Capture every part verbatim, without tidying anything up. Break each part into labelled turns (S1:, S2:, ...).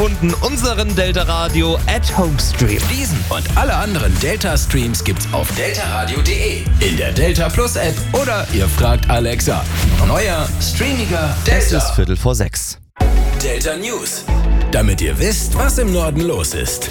S1: gefunden, unseren Delta Radio at Home Stream.
S2: Diesen und alle anderen Delta-Streams gibt's auf delta radio punkt de, in der Delta Plus App oder ihr fragt Alexa. Neuer, streamiger Delta.
S1: Es ist Viertel vor sechs.
S2: Delta News, damit ihr wisst, was im Norden los ist.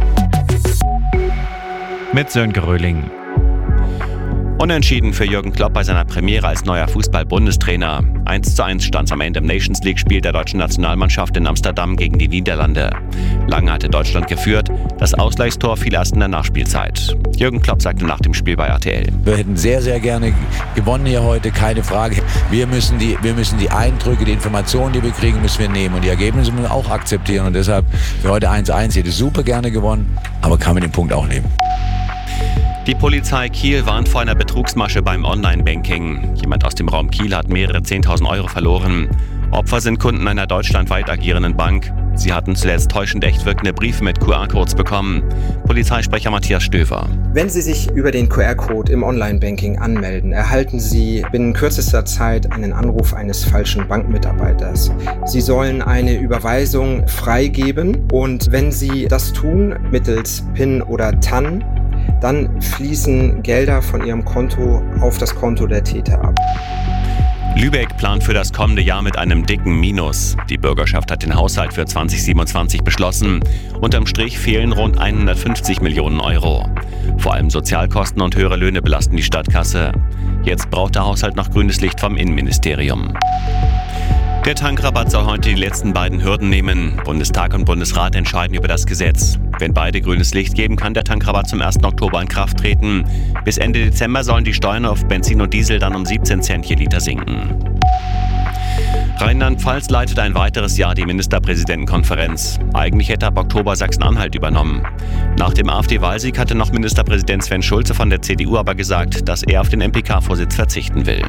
S3: Mit Sönke Röhling. Unentschieden für Jürgen Klopp bei seiner Premiere als neuer Fußball-Bundestrainer. eins zu eins stand es am Ende im Nations League-Spiel der deutschen Nationalmannschaft in Amsterdam gegen die Niederlande. Lange hatte Deutschland geführt, das Ausgleichstor fiel erst in der Nachspielzeit. Jürgen Klopp sagte nach dem Spiel bei R T L:
S4: Wir hätten sehr, sehr gerne gewonnen hier heute, keine Frage. Wir müssen die, wir müssen die Eindrücke, die Informationen, die wir kriegen, müssen wir nehmen. Und die Ergebnisse müssen wir auch akzeptieren. Und deshalb für heute eins zu eins, hätte super gerne gewonnen, aber kann mit dem Punkt auch leben.
S3: Die Polizei Kiel warnt vor einer Betrugsmasche beim Online-Banking. Jemand aus dem Raum Kiel hat mehrere zehntausend Euro verloren. Opfer sind Kunden einer deutschlandweit agierenden Bank. Sie hatten zuletzt täuschend echt wirkende Briefe mit Q R-Codes bekommen. Polizeisprecher Matthias Stöver:
S5: Wenn Sie sich über den Q R-Code im Online-Banking anmelden, erhalten Sie binnen kürzester Zeit einen Anruf eines falschen Bankmitarbeiters. Sie sollen eine Überweisung freigeben und wenn Sie das tun mittels P I N oder T A N, dann fließen Gelder von Ihrem Konto auf das Konto der Täter ab.
S3: Lübeck plant für das kommende Jahr mit einem dicken Minus. Die Bürgerschaft hat den Haushalt für zwanzig siebenundzwanzig beschlossen. Unterm Strich fehlen rund hundertfünfzig Millionen Euro. Vor allem Sozialkosten und höhere Löhne belasten die Stadtkasse. Jetzt braucht der Haushalt noch grünes Licht vom Innenministerium. Der Tankrabatt soll heute die letzten beiden Hürden nehmen. Bundestag und Bundesrat entscheiden über das Gesetz. Wenn beide grünes Licht geben, kann der Tankrabatt zum ersten Oktober in Kraft treten. Bis Ende Dezember sollen die Steuern auf Benzin und Diesel dann um siebzehn Cent je Liter sinken. Rheinland-Pfalz leitet ein weiteres Jahr die Ministerpräsidentenkonferenz. Eigentlich hätte ab Oktober Sachsen-Anhalt übernommen. Nach dem AfD-Wahlsieg hatte noch Ministerpräsident Sven Schulze von der C D U aber gesagt, dass er auf den M P K-Vorsitz verzichten will.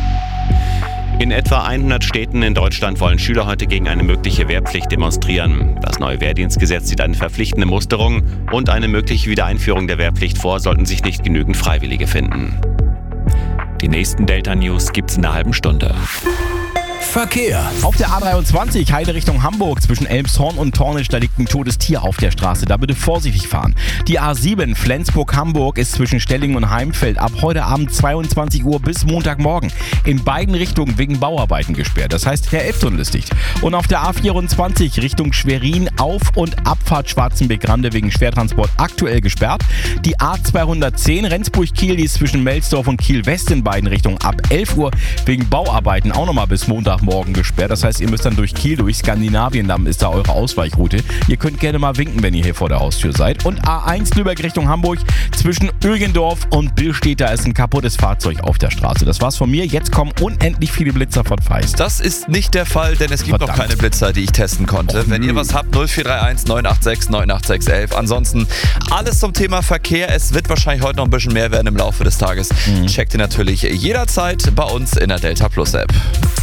S3: In etwa hundert Städten in Deutschland wollen Schüler heute gegen eine mögliche Wehrpflicht demonstrieren. Das neue Wehrdienstgesetz sieht eine verpflichtende Musterung und eine mögliche Wiedereinführung der Wehrpflicht vor, sollten sich nicht genügend Freiwillige finden. Die nächsten Delta News gibt's in einer halben Stunde.
S2: Verkehr.
S6: Auf der A dreiundzwanzig Heide Richtung Hamburg zwischen Elmshorn und Tornisch, da liegt ein totes Tier auf der Straße. Da bitte vorsichtig fahren. Die A sieben Flensburg-Hamburg ist zwischen Stellingen und Heimfeld ab heute Abend zweiundzwanzig Uhr bis Montagmorgen in beiden Richtungen wegen Bauarbeiten gesperrt. Das heißt, der Elbtunnel ist dicht. Und auf der A vierundzwanzig Richtung Schwerin Auf- und Abfahrt Schwarzenbeck-Rande wegen Schwertransport aktuell gesperrt. Die A zweihundertzehn Rendsburg-Kiel, die ist zwischen Melsdorf und Kiel-West in beiden Richtungen ab elf Uhr wegen Bauarbeiten auch nochmal bis Montag morgen gesperrt. Das heißt, ihr müsst dann durch Kiel, durch Skandinavien, dann ist da eure Ausweichroute. Ihr könnt gerne mal winken, wenn ihr hier vor der Haustür seid. Und A eins Lübeck Richtung Hamburg zwischen Ögendorf und Billstedt, da ist ein kaputtes Fahrzeug auf der Straße. Das war's von mir. Jetzt kommen unendlich viele Blitzer von Feist.
S1: Das ist nicht der Fall, denn es gibt
S6: Verdammt.
S1: noch keine Blitzer, die ich testen konnte.
S6: Och,
S1: Wenn ihr was habt, null vier drei eins neun acht sechs neun acht sechs eins eins. Ansonsten alles zum Thema Verkehr. Es wird wahrscheinlich heute noch ein bisschen mehr werden im Laufe des Tages. Mhm. Checkt ihr natürlich jederzeit bei uns in der Delta Plus App.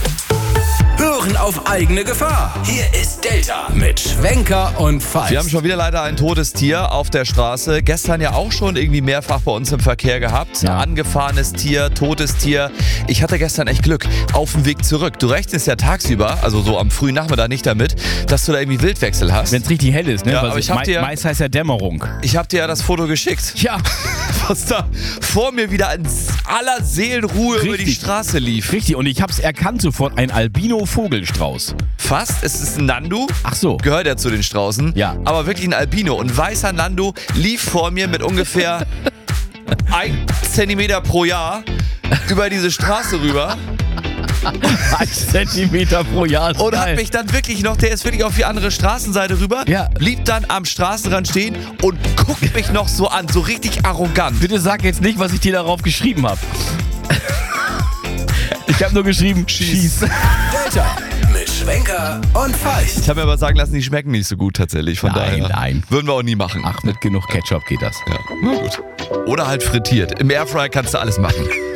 S2: Hören auf eigene Gefahr. Hier ist Delta mit Schwenker und Feist.
S1: Wir haben schon wieder leider ein totes Tier auf der Straße. Gestern ja auch schon irgendwie mehrfach bei uns im Verkehr gehabt.
S6: Ja.
S1: Angefahrenes Tier, totes Tier. Ich hatte gestern echt Glück auf dem Weg zurück. Du rechnest ja tagsüber, also so am frühen Nachmittag nicht damit, dass du da irgendwie Wildwechsel hast.
S6: Wenn es richtig hell ist, ne?
S1: Ja,
S6: Weil
S1: aber
S6: es
S1: ich hab
S6: mei-
S1: dir-
S6: meist heißt ja Dämmerung.
S1: Ich habe dir ja das Foto geschickt,
S6: Ja,
S1: was da vor mir wieder in aller Seelenruhe über die
S6: Richtig.
S1: Straße lief.
S6: richtig. Und ich hab's erkannt sofort, ein Albino-Vogelstrauß.
S1: Fast, es ist ein Nandu.
S6: Ach so.
S1: Gehört ja zu den Straußen.
S6: Ja.
S1: Aber wirklich ein Albino. Und weißer Nandu lief vor mir mit ungefähr ein Zentimeter pro Jahr über diese Straße rüber.
S6: Ein Zentimeter pro Jahr. ist
S1: Und hat
S6: geil.
S1: mich dann wirklich noch, der ist wirklich auf die andere Straßenseite rüber,
S6: Ja.
S1: blieb dann am Straßenrand stehen und guckt mich noch so an, so richtig arrogant.
S6: Bitte sag jetzt nicht, was ich dir darauf geschrieben habe. Ich habe nur geschrieben, schieß.
S2: Delta mit Schwenker und Feist.
S1: Ich habe mir aber sagen lassen, die schmecken nicht so gut tatsächlich, von
S6: Nein,
S1: daher.
S6: nein.
S1: Würden wir auch nie machen.
S6: Ach, mit genug Ketchup geht das.
S1: Ja, na gut. Oder halt frittiert. Im Airfryer kannst du alles machen.